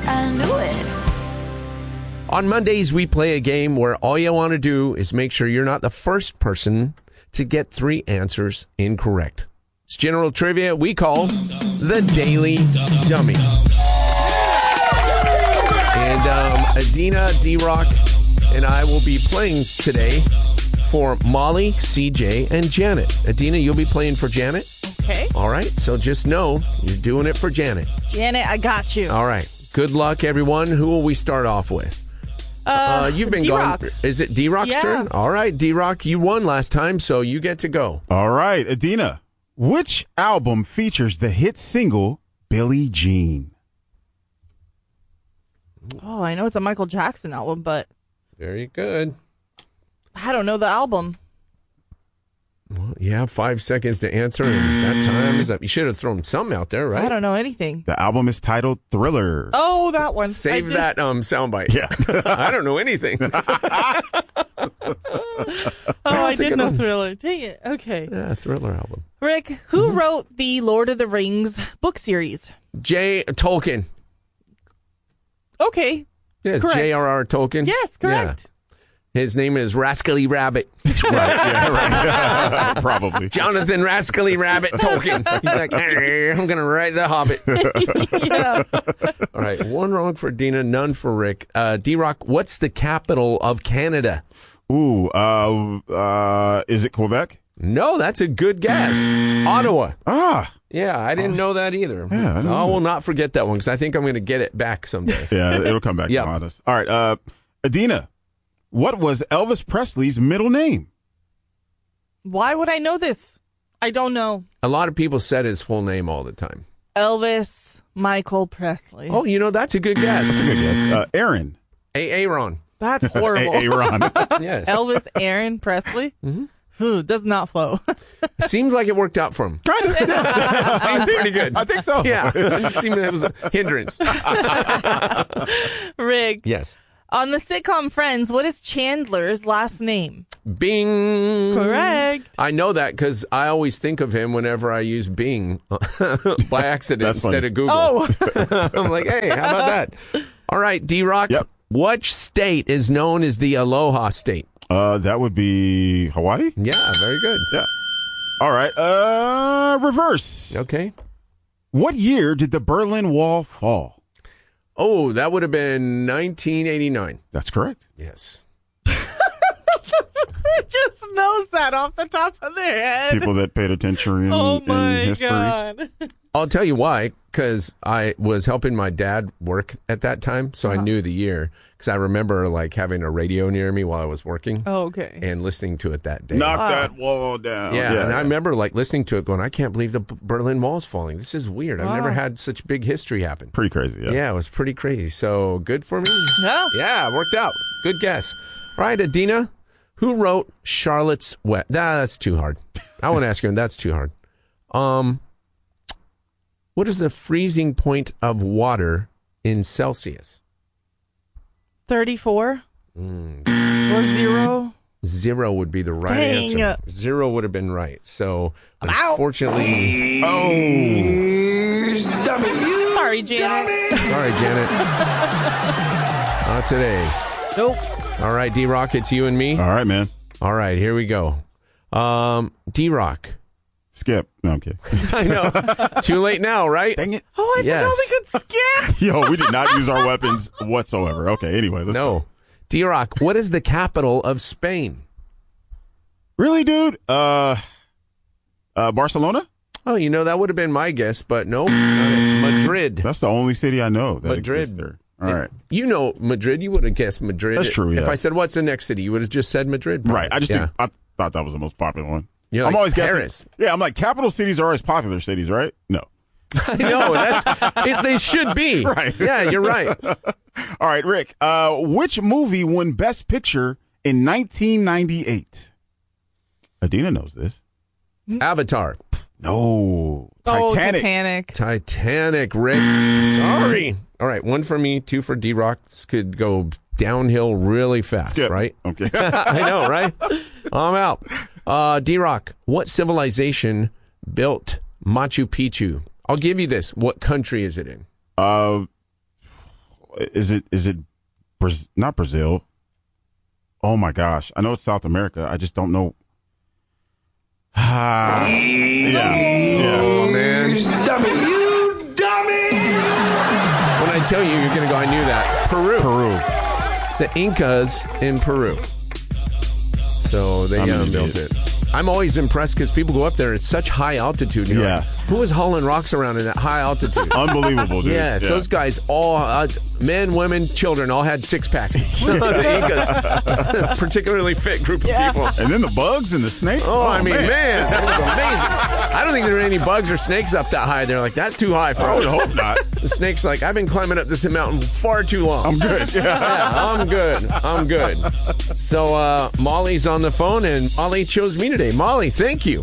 I knew it. On Mondays, we play a game where all you want to do is make sure you're not the first person to get 3 answers incorrect. It's general trivia we call the Daily Dummy. And Adina, D-Rock, and I will be playing today for Molly, CJ, and Janet. Adina, you'll be playing for Janet? Okay. All right, so just know you're doing it for Janet. Janet, I got you. All right. Good luck, everyone. Who will we start off with? You've been D-Rock. going. Is it D-Rock's turn? All right, D-Rock, you won last time, so you get to go. All right, Adina, which album features the hit single Billie Jean? Oh, I know it's a Michael Jackson album, but Very good. I don't know the album. Well, you have 5 seconds to answer, and that time is up. You should have thrown some out there, right? I don't know anything. The album is titled Thriller. Oh, that one. Save that soundbite. Yeah. I don't know anything. I That's a did good know one. Thriller. Dang it. Okay. Yeah, Thriller album. Rick, who wrote the Lord of the Rings book series? J. Tolkien. Okay. Yeah, Correct. J.R.R. Tolkien. Yes, correct. Yeah. His name is Rascally Rabbit. Right. Probably. Jonathan Rascally Rabbit Tolkien. He's like, hey, I'm going to write The Hobbit. Yeah. All right, 1 wrong for Dina, none for Rick. D-Rock, what's the capital of Canada? Ooh, is it Quebec? No, that's a good guess. Ottawa. Ah, Yeah, I didn't know that either. Yeah, I didn't I know will not forget that one because I think I'm going to get it back someday. yeah, it'll come back Yep. to haunt us. All right, Adina, what was Elvis Presley's middle name? Why would I know this? I don't know. A lot of people said his full name all the time. Elvis Michael Presley. Oh, that's a good guess. That's a good guess. Aaron. Aaron. That's horrible. Aaron. Yes. Elvis Aaron Presley? Mm-hmm. Does not flow. Seems like it worked out for him. Kind of. Seemed pretty good. I think so. Yeah. It seemed it was a hindrance. Rick, Yes. on the sitcom Friends, what is Chandler's last name? Bing. Correct. I know that because I always think of him whenever I use Bing by accident That's instead funny. of Google. Oh, I'm like, hey, how about that? All right, D-Rock. Yep. Which state is known as the Aloha State? That would be Hawaii? Yeah, very good. Yeah. All right, reverse. Okay. What year did the Berlin Wall fall? Oh, that would have been 1989. That's correct. Yes. just knows that off the top of their head. People that paid attention in, Oh in my history. God. I'll tell you why, because I was helping my dad work at that time, so I knew the year. Because I remember like having a radio near me while I was working Oh, okay. and listening to it that day. Knock that wall down. Yeah, and I remember like listening to it going, I can't believe the Berlin Wall's falling. This is weird. I've never had such big history happen. Pretty crazy, yeah. Yeah, it was pretty crazy. So good for me. Yeah. Yeah, it worked out. Good guess. All right, Adina, who wrote Charlotte's Web? That's too hard. I want to ask you, and that's too hard. What is the freezing point of water in Celsius? 34 or 0. 0 would be the right Dang. answer. 0 would have been right. So, I'm out. unfortunately, Sorry, Janet. sorry, Janet. Not today. Nope. All right, D-Rock, it's you and me. All right, man. All right, here we go. D-Rock. Skip. No, I'm kidding. I know. Too late now, right? Dang it. Oh, I Yes. forgot we could skip. Yo, we did not use our weapons whatsoever. Okay, anyway. Let's No. go. D-Rock, what is the capital of Spain? Really, dude? Barcelona? Oh, that would have been my guess, but no, it's not it. Madrid. That's the only city I know that Madrid. exists there. All right. You know Madrid. You would have guessed Madrid. That's true, If yeah. I said, what's the next city? You would have just said Madrid. probably. Right. I just yeah. I thought that was the most popular one. You're I'm like always Paris. guessing. Yeah, I'm like, capital cities are always popular cities, right? No. I know. They should be. Right. Yeah, you're right. All right, Rick. Which movie won Best Picture in 1998? Adina knows this. Avatar. No. Oh, Titanic. Titanic. Titanic, Rick. Sorry. All right, 1 for me, 2 for D-Rock. This could go downhill really fast, Skip. right? Okay. I know, right? I'm out. D-Rock, what civilization built Machu Picchu? I'll give you this. What country is it in? is it not Brazil? Oh my gosh, I know it's South America. I just don't know. Yeah. Oh man, You dummy! When I tell you, you're gonna go. I knew that. Peru. The Incas in Peru. So they built it. I'm always impressed because people go up there. It's such high altitude. You're like, who is hauling rocks around in that high altitude? Unbelievable, dude. Yes, those guys all, men, women, children, all had six packs. The Incas, particularly fit group of people. And then the bugs and the snakes. Oh, I mean, man, that was amazing. I don't think there are any bugs or snakes up that high. They're like, that's too high for I would us. hope not. The snake's like, I've been climbing up this mountain far too long. I'm good. I'm good. So Molly's on the phone, and Molly chose me today. Molly, thank you.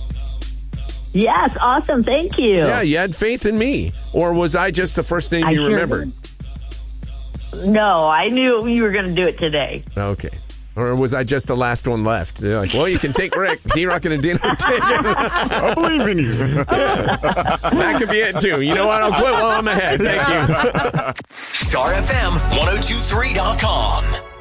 Yes, awesome. Thank you. Yeah, you had faith in me. Or was I just the first name you remembered? No, I knew you were going to do it today. Okay. Or was I just the last one left? They're like, well, you can take Rick. D-Rock and Adina will take him. I believe in you. That could be it, too. You know what? I'll quit while I'm ahead. Thank you. Star FM 1023.com.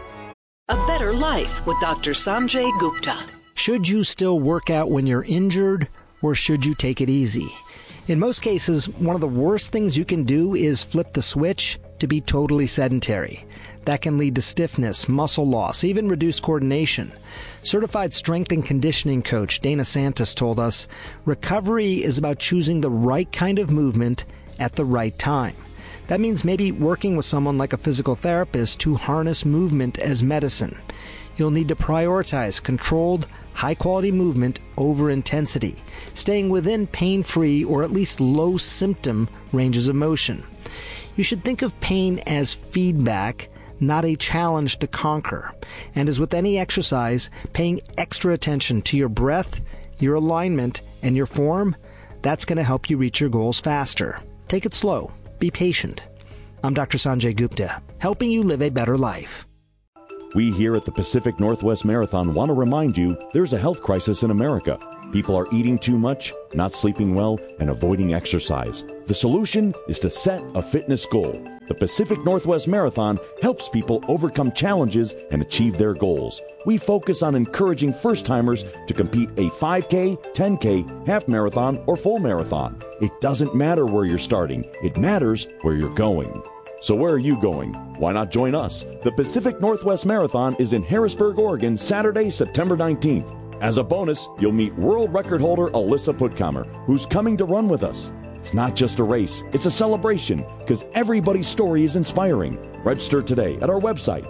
A Better Life with Dr. Sanjay Gupta. Should you still work out when you're injured, or should you take it easy? In most cases, one of the worst things you can do is flip the switch to be totally sedentary. That can lead to stiffness, muscle loss, even reduced coordination. Certified strength and conditioning coach Dana Santos told us, recovery is about choosing the right kind of movement at the right time. That means maybe working with someone like a physical therapist to harness movement as medicine. You'll need to prioritize controlled, high-quality movement over intensity, staying within pain-free or at least low-symptom ranges of motion. You should think of pain as feedback, not a challenge to conquer. And as with any exercise, paying extra attention to your breath, your alignment, and your form, that's going to help you reach your goals faster. Take it slow. Be patient. I'm Dr. Sanjay Gupta, helping you live a better life. We here at the Pacific Northwest Marathon want to remind you there's a health crisis in America. People are eating too much, not sleeping well, and avoiding exercise. The solution is to set a fitness goal. The Pacific Northwest Marathon helps people overcome challenges and achieve their goals. We focus on encouraging first-timers to compete a 5K, 10K, half marathon, or full marathon. It doesn't matter where you're starting. It matters where you're going. So where are you going? Why not join us? The Pacific Northwest Marathon is in Harrisburg, Oregon, Saturday, September 19th. As a bonus, you'll meet world record holder Alyssa Puttkamer, who's coming to run with us. It's not just a race, it's a celebration, because everybody's story is inspiring. Register today at our website,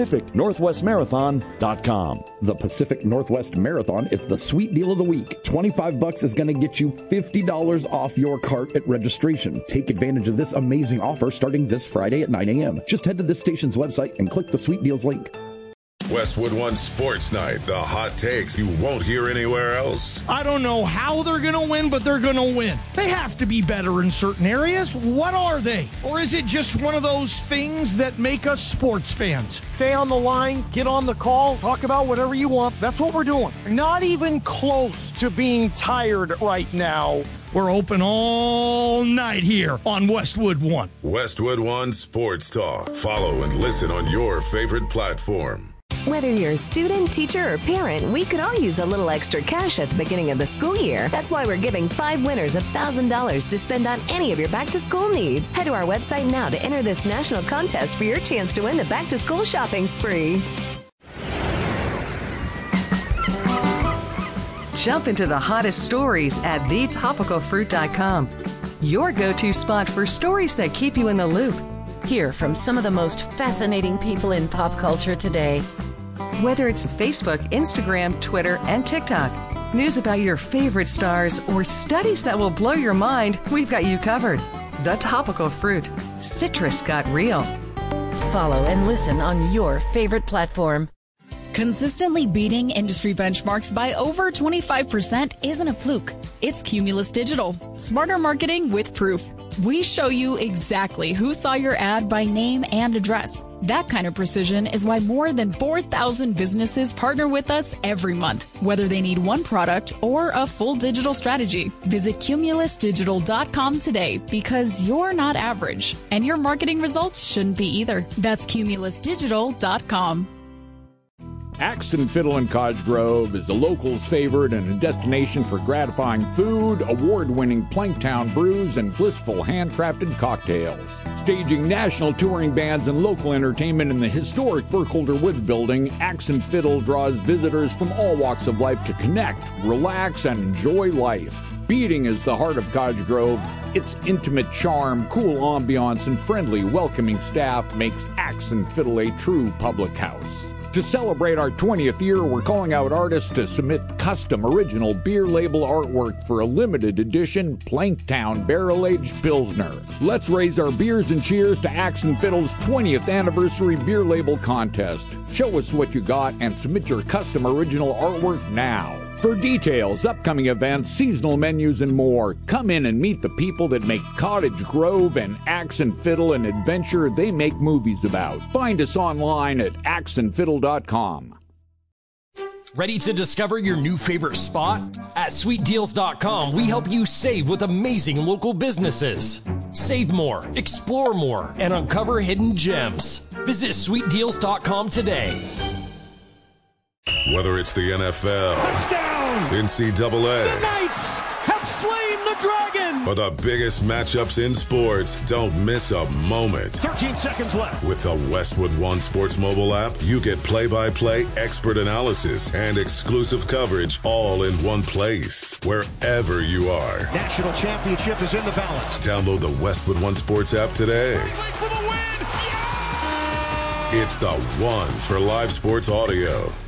PacificNorthwestMarathon.com. The Pacific Northwest Marathon is the sweet deal of the week. $25 is going to get you $50 off your cart at registration. Take advantage of this amazing offer starting this Friday at 9 a.m. Just head to this station's website and click the Sweet Deals link. Westwood One Sports Night. The hot takes you won't hear anywhere else. I don't know how they're going to win, but they're going to win. They have to be better in certain areas. What are they? Or is it just one of those things that make us sports fans? Stay on the line, get on the call, talk about whatever you want. That's what we're doing. Not even close to being tired right now. We're open all night here on Westwood One. Westwood One Sports Talk. Follow and listen on your favorite platform. Whether you're a student, teacher, or parent, we could all use a little extra cash at the beginning of the school year. That's why we're giving 5 winners $1,000 to spend on any of your back-to-school needs. Head to our website now to enter this national contest for your chance to win the back-to-school shopping spree. Jump into the hottest stories at thetopicalfruit.com. Your go-to spot for stories that keep you in the loop. Hear from some of the most fascinating people in pop culture today. Whether it's Facebook, Instagram, Twitter, and TikTok, news about your favorite stars, or studies that will blow your mind, we've got you covered. The Topical Fruit. Citrus got real. Follow and listen on your favorite platform. Consistently beating industry benchmarks by over 25% isn't a fluke. It's Cumulus Digital. Smarter marketing with proof. We show you exactly who saw your ad by name and address. That kind of precision is why more than 4,000 businesses partner with us every month, whether they need one product or a full digital strategy. Visit cumulusdigital.com today because you're not average, and your marketing results shouldn't be either. That's cumulusdigital.com. Axon Fiddle in Cottage Grove is the locals' favorite and a destination for gratifying food, award-winning Planktown brews, and blissful handcrafted cocktails. Staging national touring bands and local entertainment in the historic Burkholder Woods Building, Axon Fiddle draws visitors from all walks of life to connect, relax, and enjoy life. Beating is the heart of Cottage Grove. Its intimate charm, cool ambiance, and friendly, welcoming staff makes Axon Fiddle a true public house. To celebrate our 20th year, we're calling out artists to submit custom original beer label artwork for a limited edition Planktown Barrel-Aged Pilsner. Let's raise our beers and cheers to Axon Fiddle's 20th anniversary beer label contest. Show us what you got and submit your custom original artwork now. For details, upcoming events, seasonal menus, and more, come in and meet the people that make Cottage Grove and Axon Fiddle an adventure they make movies about. Find us online at axonfiddle.com. Ready to discover your new favorite spot? At sweetdeals.com, we help you save with amazing local businesses. Save more, explore more, and uncover hidden gems. Visit sweetdeals.com today. Whether it's the NFL, touchdown, NCAA, the Knights have slain the dragon, or the biggest matchups in sports, don't miss a moment. 13 seconds left. With the Westwood One Sports mobile app, you get play-by-play expert analysis and exclusive coverage all in one place, wherever you are. National championship is in the balance. Download the Westwood One Sports app today. For the win. Yeah! It's the one for live sports audio.